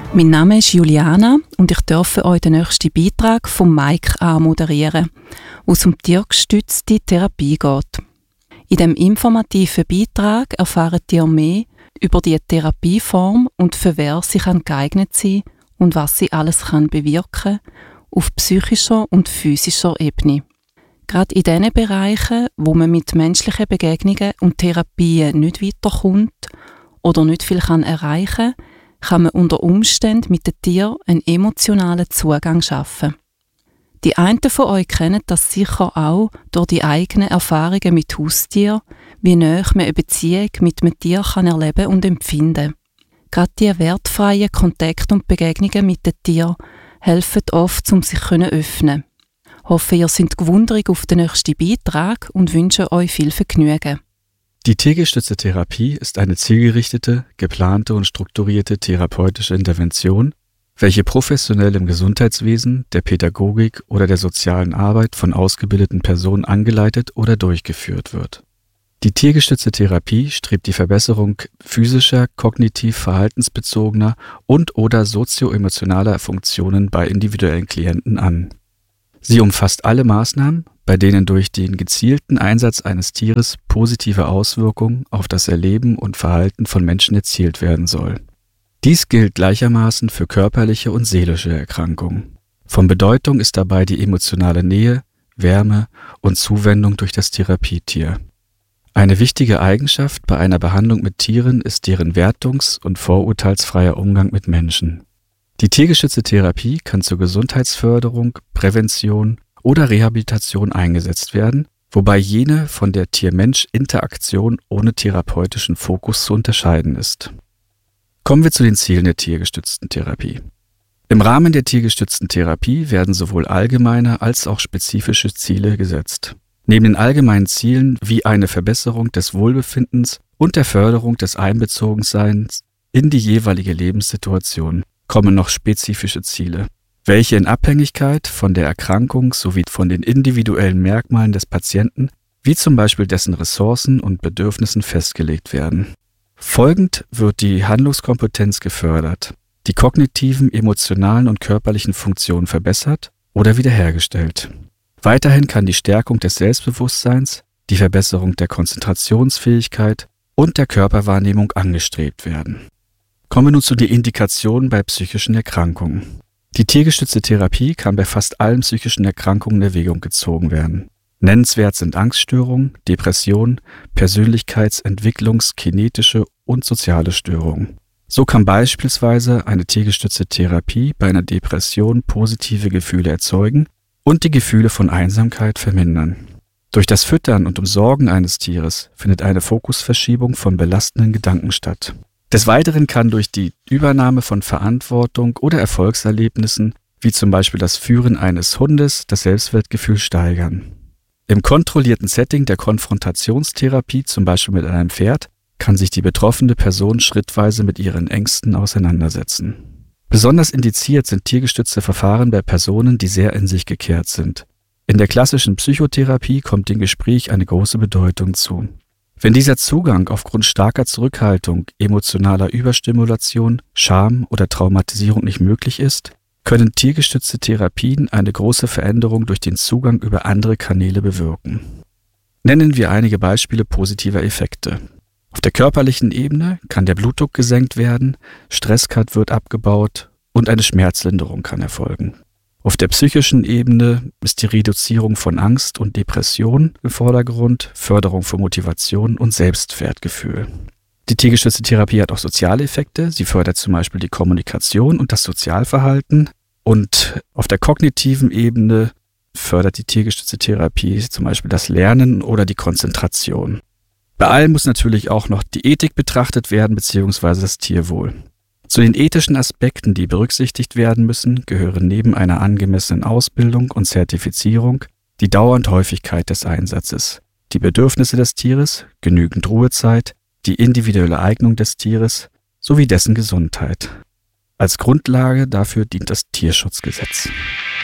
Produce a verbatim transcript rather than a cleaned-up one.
Mein Name ist Juliana und ich darf euch den nächsten Beitrag von Mike anmoderieren, wo es um tiergestützte Therapie geht. In diesem informativen Beitrag erfahrt ihr mehr über die Therapieform und für wer sie kann geeignet sein und was sie alles kann bewirken auf psychischer und physischer Ebene. Gerade in den Bereichen, wo man mit menschlichen Begegnungen und Therapien nicht weiterkommt oder nicht viel kann erreichen kann, kann man unter Umständen mit den Tieren einen emotionalen Zugang schaffen. Die einen von euch kennen das sicher auch durch die eigenen Erfahrungen mit Haustieren, wie nahe man eine Beziehung mit einem Tier kann erleben und empfinden. Gerade die wertfreien Kontakte und Begegnungen mit den Tieren helfen oft, um sich zu öffnen. Ich hoffe, ihr seid gewundrig auf den nächsten Beitrag und wünsche euch viel Vergnügen. Die tiergestützte Therapie ist eine zielgerichtete, geplante und strukturierte therapeutische Intervention, welche professionell im Gesundheitswesen, der Pädagogik oder der sozialen Arbeit von ausgebildeten Personen angeleitet oder durchgeführt wird. Die tiergestützte Therapie strebt die Verbesserung physischer, kognitiv-verhaltensbezogener und/oder sozioemotionaler Funktionen bei individuellen Klienten an. Sie umfasst alle Maßnahmen, bei denen durch den gezielten Einsatz eines Tieres positive Auswirkungen auf das Erleben und Verhalten von Menschen erzielt werden soll. Dies gilt gleichermaßen für körperliche und seelische Erkrankungen. Von Bedeutung ist dabei die emotionale Nähe, Wärme und Zuwendung durch das Therapietier. Eine wichtige Eigenschaft bei einer Behandlung mit Tieren ist deren wertungs- und vorurteilsfreier Umgang mit Menschen. Die tiergestützte Therapie kann zur Gesundheitsförderung, Prävention oder Rehabilitation eingesetzt werden, wobei jene von der Tier-Mensch-Interaktion ohne therapeutischen Fokus zu unterscheiden ist. Kommen wir zu den Zielen der tiergestützten Therapie. Im Rahmen der tiergestützten Therapie werden sowohl allgemeine als auch spezifische Ziele gesetzt. Neben den allgemeinen Zielen wie eine Verbesserung des Wohlbefindens und der Förderung des Einbezogenseins in die jeweilige Lebenssituation kommen noch spezifische Ziele, welche in Abhängigkeit von der Erkrankung sowie von den individuellen Merkmalen des Patienten, wie zum Beispiel dessen Ressourcen und Bedürfnissen, festgelegt werden. Folgend wird die Handlungskompetenz gefördert, die kognitiven, emotionalen und körperlichen Funktionen verbessert oder wiederhergestellt. Weiterhin kann die Stärkung des Selbstbewusstseins, die Verbesserung der Konzentrationsfähigkeit und der Körperwahrnehmung angestrebt werden. Kommen wir nun zu den Indikationen bei psychischen Erkrankungen. Die tiergestützte Therapie kann bei fast allen psychischen Erkrankungen in Erwägung gezogen werden. Nennenswert sind Angststörungen, Depressionen, Persönlichkeitsentwicklungs-, kinetische und soziale Störungen. So kann beispielsweise eine tiergestützte Therapie bei einer Depression positive Gefühle erzeugen und die Gefühle von Einsamkeit vermindern. Durch das Füttern und Umsorgen eines Tieres findet eine Fokusverschiebung von belastenden Gedanken statt. Des Weiteren kann durch die Übernahme von Verantwortung oder Erfolgserlebnissen, wie zum Beispiel das Führen eines Hundes, das Selbstwertgefühl steigern. Im kontrollierten Setting der Konfrontationstherapie, zum Beispiel mit einem Pferd, kann sich die betroffene Person schrittweise mit ihren Ängsten auseinandersetzen. Besonders indiziert sind tiergestützte Verfahren bei Personen, die sehr in sich gekehrt sind. In der klassischen Psychotherapie kommt dem Gespräch eine große Bedeutung zu. Wenn dieser Zugang aufgrund starker Zurückhaltung, emotionaler Überstimulation, Scham oder Traumatisierung nicht möglich ist, können tiergestützte Therapien eine große Veränderung durch den Zugang über andere Kanäle bewirken. Nennen wir einige Beispiele positiver Effekte. Auf der körperlichen Ebene kann der Blutdruck gesenkt werden, Stresskat wird abgebaut und eine Schmerzlinderung kann erfolgen. Auf der psychischen Ebene ist die Reduzierung von Angst und Depression im Vordergrund, Förderung von Motivation und Selbstwertgefühl. Die tiergestützte Therapie hat auch soziale Effekte. Sie fördert zum Beispiel die Kommunikation und das Sozialverhalten. Und auf der kognitiven Ebene fördert die tiergestützte Therapie zum Beispiel das Lernen oder die Konzentration. Bei allem muss natürlich auch noch die Ethik betrachtet werden bzw. das Tierwohl. Zu den ethischen Aspekten, die berücksichtigt werden müssen, gehören neben einer angemessenen Ausbildung und Zertifizierung die Dauer und Häufigkeit des Einsatzes, die Bedürfnisse des Tieres, genügend Ruhezeit, die individuelle Eignung des Tieres sowie dessen Gesundheit. Als Grundlage dafür dient das Tierschutzgesetz.